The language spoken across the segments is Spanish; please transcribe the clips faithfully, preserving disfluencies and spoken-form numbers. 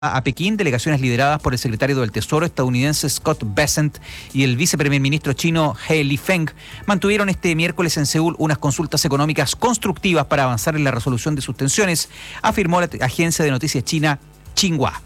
a Pekín, delegaciones lideradas por el secretario del Tesoro estadounidense Scott Bessent y el viceprimer ministro chino He Lifeng mantuvieron este miércoles en Seúl unas consultas económicas constructivas para avanzar en la resolución de sus tensiones, afirmó la agencia de noticias china Xinhua.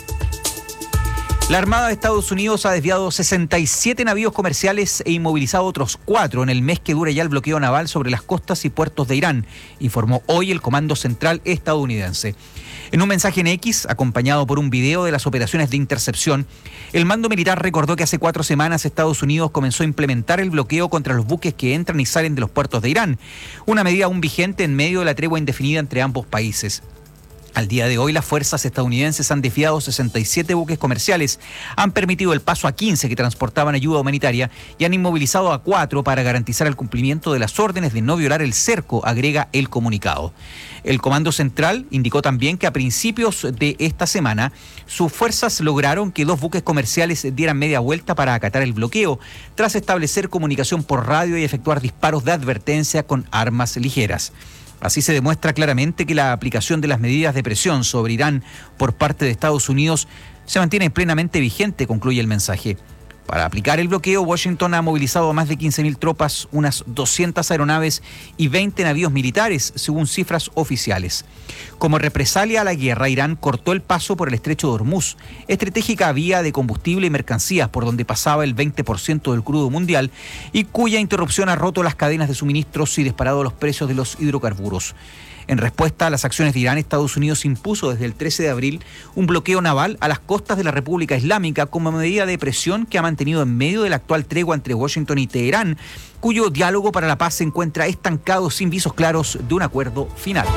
La Armada de Estados Unidos ha desviado sesenta y siete navíos comerciales e inmovilizado otros cuatro en el mes que dura ya el bloqueo naval sobre las costas y puertos de Irán, informó hoy el Comando Central estadounidense. En un mensaje en X, acompañado por un video de las operaciones de intercepción, el mando militar recordó que hace cuatro semanas Estados Unidos comenzó a implementar el bloqueo contra los buques que entran y salen de los puertos de Irán, una medida aún vigente en medio de la tregua indefinida entre ambos países. Al día de hoy, las fuerzas estadounidenses han desviado sesenta y siete buques comerciales, han permitido el paso a quince que transportaban ayuda humanitaria y han inmovilizado a cuatro para garantizar el cumplimiento de las órdenes de no violar el cerco, agrega el comunicado. El Comando Central indicó también que a principios de esta semana sus fuerzas lograron que dos buques comerciales dieran media vuelta para acatar el bloqueo, tras establecer comunicación por radio y efectuar disparos de advertencia con armas ligeras. Así se demuestra claramente que la aplicación de las medidas de presión sobre Irán por parte de Estados Unidos se mantiene plenamente vigente, concluye el mensaje. Para aplicar el bloqueo, Washington ha movilizado a más de quince mil tropas, unas doscientas aeronaves y veinte navíos militares, según cifras oficiales. Como represalia a la guerra, Irán cortó el paso por el estrecho de Hormuz, estratégica vía de combustible y mercancías por donde pasaba el veinte por ciento del crudo mundial y cuya interrupción ha roto las cadenas de suministros y disparado los precios de los hidrocarburos. En respuesta a las acciones de Irán, Estados Unidos impuso desde el trece de abril un bloqueo naval a las costas de la República Islámica como medida de presión que ha mantenido en medio de la actual tregua entre Washington y Teherán, cuyo diálogo para la paz se encuentra estancado sin visos claros de un acuerdo final.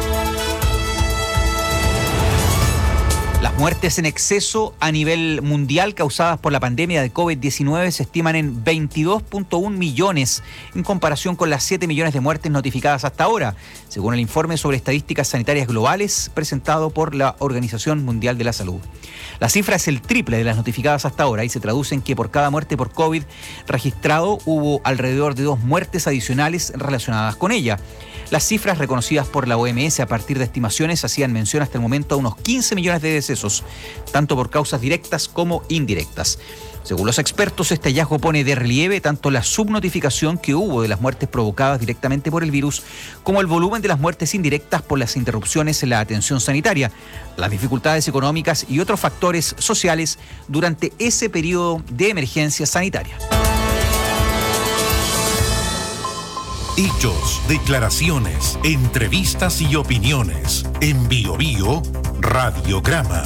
Las muertes en exceso a nivel mundial causadas por la pandemia de COVID diecinueve se estiman en veintidós punto uno millones en comparación con las siete millones de muertes notificadas hasta ahora, según el informe sobre estadísticas sanitarias globales presentado por la Organización Mundial de la Salud. La cifra es el triple de las notificadas hasta ahora y se traduce en que por cada muerte por COVID registrado hubo alrededor de dos muertes adicionales relacionadas con ella. Las cifras reconocidas por la O M S a partir de estimaciones hacían mención hasta el momento a unos quince millones de decesos, tanto por causas directas como indirectas. Según los expertos, este hallazgo pone de relieve tanto la subnotificación que hubo de las muertes provocadas directamente por el virus, como el volumen de las muertes indirectas por las interrupciones en la atención sanitaria, las dificultades económicas y otros factores sociales durante ese periodo de emergencia sanitaria. Hechos, declaraciones, entrevistas y opiniones. En Bio Bio, Radiograma.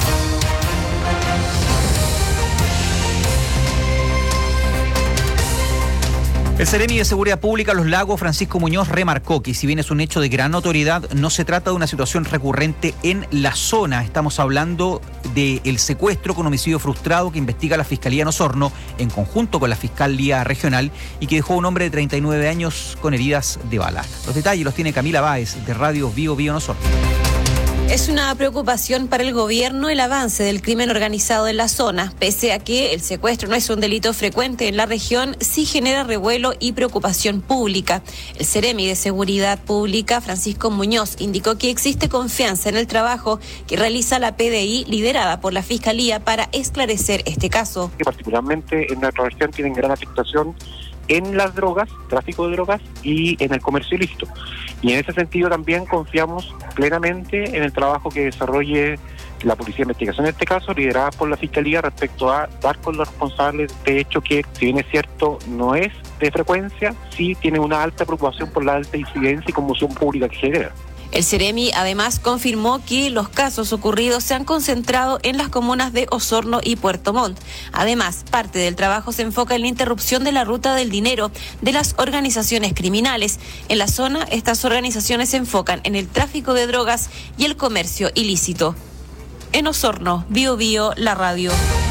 El Seremi de Seguridad Pública Los Lagos, Francisco Muñoz, remarcó que si bien es un hecho de gran notoriedad, no se trata de una situación recurrente en la zona. Estamos hablando del secuestro con homicidio frustrado que investiga la Fiscalía en Osorno, en conjunto con la Fiscalía Regional, y que dejó a un hombre de treinta y nueve años con heridas de bala. Los detalles los tiene Camila Báez, de Radio Bio Bio en Osorno. Es una preocupación para el gobierno el avance del crimen organizado en la zona. Pese a que el secuestro no es un delito frecuente en la región, sí genera revuelo y preocupación pública. El Seremi de Seguridad Pública, Francisco Muñoz, indicó que existe confianza en el trabajo que realiza la P D I liderada por la Fiscalía para esclarecer este caso. Que particularmente en nuestra región tienen gran afectación en las drogas, tráfico de drogas y en el comercio ilícito. Y en ese sentido también confiamos plenamente en el trabajo que desarrolle la Policía de Investigación, en este caso, liderada por la Fiscalía, respecto a dar con los responsables de hecho que, si bien es cierto, no es de frecuencia, sí tiene una alta preocupación por la alta incidencia y conmoción pública que genera. El Seremi además confirmó que los casos ocurridos se han concentrado en las comunas de Osorno y Puerto Montt. Además, parte del trabajo se enfoca en la interrupción de la ruta del dinero de las organizaciones criminales. En la zona, estas organizaciones se enfocan en el tráfico de drogas y el comercio ilícito. En Osorno, Bio Bio, la radio.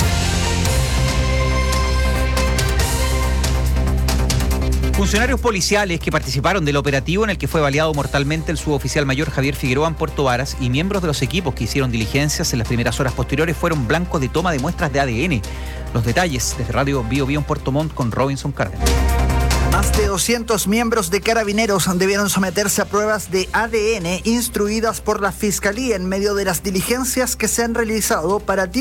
Funcionarios policiales que participaron del operativo en el que fue baleado mortalmente el suboficial mayor Javier Figueroa en Puerto Varas y miembros de los equipos que hicieron diligencias en las primeras horas posteriores fueron blancos de toma de muestras de A D N. Los detalles desde Radio Bio Bio en Puerto Montt con Robinson Cárdenas. Más de doscientos miembros de Carabineros debieron someterse a pruebas de A D N instruidas por la Fiscalía en medio de las diligencias que se han realizado para